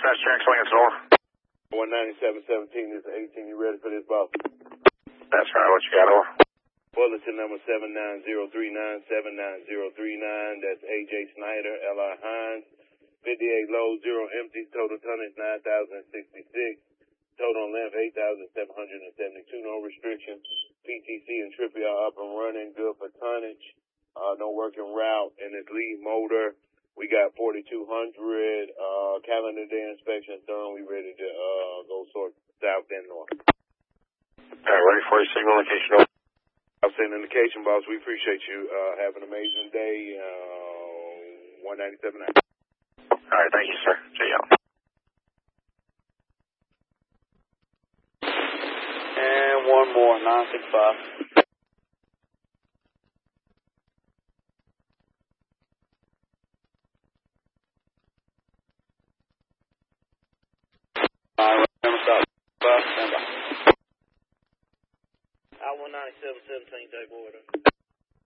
Dispatch, Jack Swinging over. 19717 is 18. You ready for this, boss? That's right. What you got, over? Bulletin number 79039, 79039. That's A.J. Snyder, L.I. Hines. 58 low, 0 empty. Total tonnage 9,066. Total length 8,772. No restrictions. PTC and Trippy are up and running. Good for tonnage. No working route. And its lead motor. We got 4,200. Calendar day inspection done. We ready to go sort south and north. All right, ready for your signal location, over. I'll send indication, boss. We appreciate you. Have an amazing day. 197.9. All right, thank you, sir. See ya. And one more, 965. I 19717, take order.